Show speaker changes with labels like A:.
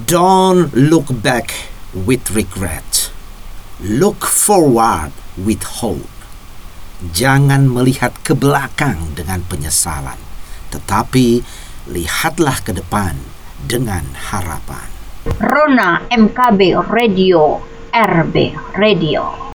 A: Don't look back with regret. Look forward with hope. Jangan melihat ke belakang dengan penyesalan, tetapi lihatlah ke depan dengan harapan.
B: Rona MKB Radio, RB Radio.